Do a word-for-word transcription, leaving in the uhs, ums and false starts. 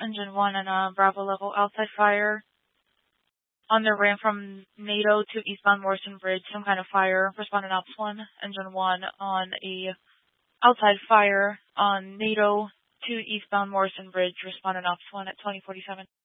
Engine one and a Bravo level outside fire. On the ramp from NATO to eastbound Morrison Bridge, some kind of fire. Responding Ops one, Engine one on a outside fire on NATO to eastbound Morrison Bridge. Responding Ops one at twenty forty-seven.